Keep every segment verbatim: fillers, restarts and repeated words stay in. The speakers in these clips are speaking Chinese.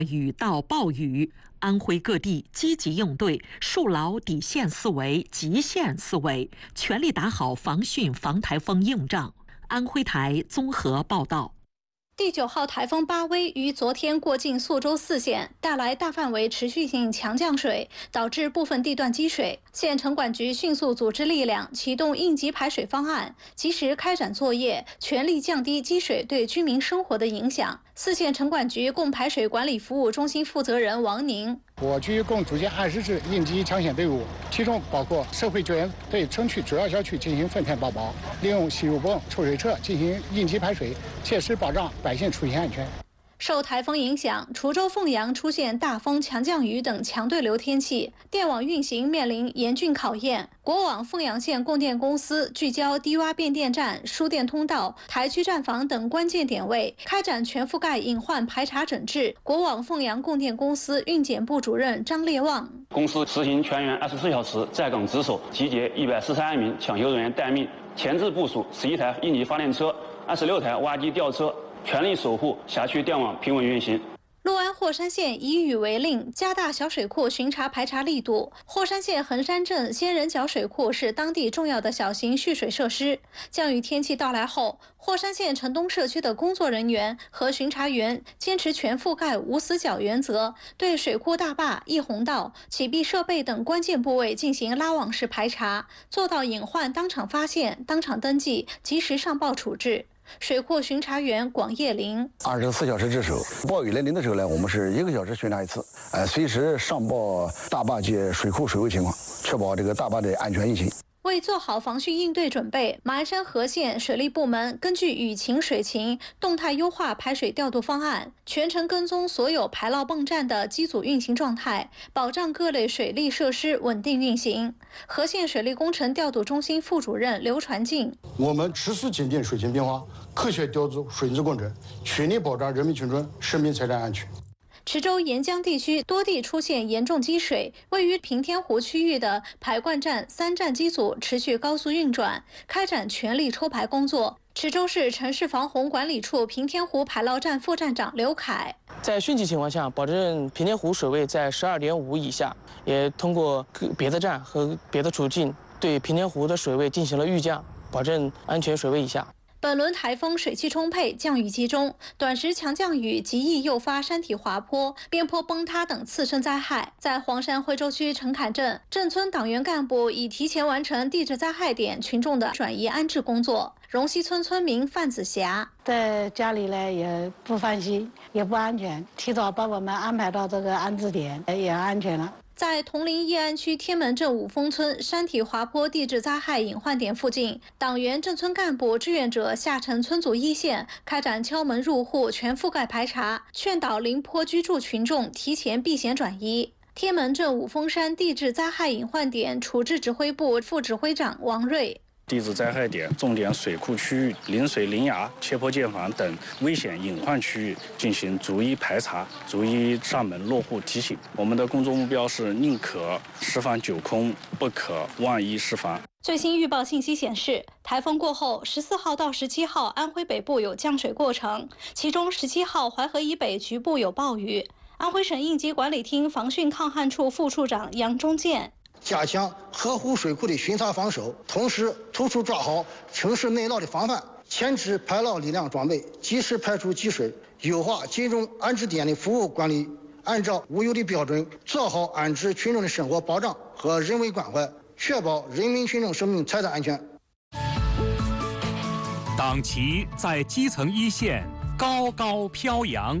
雨到暴雨，安徽各地积极应对，树牢底线思维、极限思维，全力打好防汛防台风硬仗。安徽台综合报道。 第九号台风巴威于昨天过境宿州四县，带来大范围持续性强降水，导致部分地段积水。县城管局迅速组织力量，启动应急排水方案，及时开展作业，全力降低积水对居民生活的影响。四县城管局共排水管理服务中心负责人王宁： 我局共组建二十支应急抢险队伍，其中包括社会救援对城区主要小区进行分片包包，利用吸入泵、抽水车进行应急排水，切实保障百姓出行安全。 受台风影响，滁州、凤阳出现大风、强降雨等强对流天气，电网运行面临严峻考验。国网凤阳县供电公司聚焦低洼变电站、输电通道、台区站房等关键点位，开展全覆盖隐患排查整治。国网凤阳供电公司运检部主任张烈旺： 公司实行全员二十四小时在岗值守，集结一百四十二名抢修人员待命，前置部署十一台应急发电车、二十六台挖机吊车，全力守护辖区电网平稳运行。 六安霍山县以雨为令，加大小水库巡查排查力度。霍山县横山镇仙人脚水库是当地重要的小型蓄水设施。降雨天气到来后，霍山县城东社区的工作人员和巡查员坚持全覆盖无死角原则，对水库大坝、溢洪道、起闭设备等关键部位进行拉网式排查，做到隐患当场发现、当场登记、及时上报处置。水库巡查员广叶林： 二十四小时值守，暴雨来临的时候呢，我们是一个小时巡查一次，呃，随时上报大坝及水库水位情况，确保这个大坝的安全运行。 为做好防汛应对准备，马鞍山河县水利部门根据雨情水情，动态优化排水调度方案，全程跟踪所有排涝泵站的机组运行状态，保障各类水利设施稳定运行。河县水利工程调度中心副主任刘传进： 我们持续检定水情变化，科学调度水质工程，全力保障人民群众生命财产安全。 池州沿江地区多地出现严重积水，位于平天湖区域的排灌站三站机组持续高速运转，开展全力抽排工作。池州市城市防洪管理处平天湖排涝站副站长刘凯： 在汛期情况下，保证平天湖水位在十二点五以下，也通过别的站和别的途径对平天湖的水位进行了预降，保证安全水位以下。 本轮台风水汽充沛，降雨集中，短时强降雨极易诱发山体滑坡、边坡崩塌等次生灾害。在黄山徽州区陈坎镇，镇村党员干部已提前完成地质灾害点群众的转移安置工作。荣溪村村民范子霞： 在家里呢也不放心，也不安全，提早把我们安排到这个安置点，也安全了。 在铜陵义安区天门镇五峰村山体滑坡地质灾害隐患点附近，党员、镇村干部、志愿者下沉村组一线，开展敲门入户、全覆盖排查，劝导临坡居住群众提前避险转移。天门镇五峰山地质灾害隐患点处置指挥部副指挥长王瑞： 地质灾害点重点水库区域、临水临崖、切坡建房等危险隐患区域进行逐一排查，逐一上门落户提醒。我们的工作目标是宁可释放九空，不可万一释放。 最新预报信息显示，台风过后，十四号到十七号安徽北部有降水过程，其中十七号淮河以北局部有暴雨。安徽省应急管理厅防汛抗旱处副处长杨忠建： 加强河湖水库的巡查防守，同时突出抓好城市内涝的防范，前置排涝力量装备，及时排除积水，优化集中安置点的服务管理，按照物有的标准做好安置群众的生活保障和人为关怀，确保人民群众生命财产安全。 党旗在基层一线高高飘扬。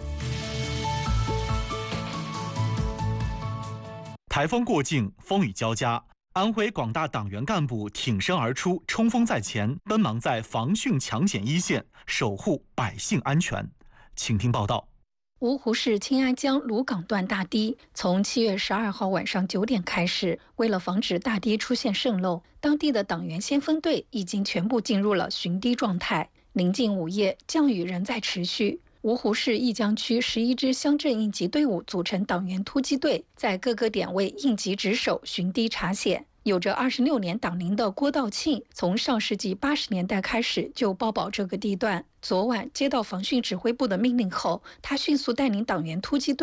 台风过境，风雨交加，安徽广大党员干部挺身而出，冲锋在前，奔忙在防汛抢险一线，守护百姓安全。请听报道。 芜湖市青安江鲁港段大堤从七月十二号晚上九点开始，为了防止大堤出现渗漏，当地的党员先锋队已经全部进入了巡堤状态。临近午夜，降雨仍在持续。芜湖市义江区十一支乡镇应急队伍组成党员突击队，在各个点位应急值守、巡堤查险。有着二十六年党龄的郭道庆，从上世纪八十年代开始就包保这个地段。昨晚接到防汛指挥部的命令后，他迅速带领党员突击队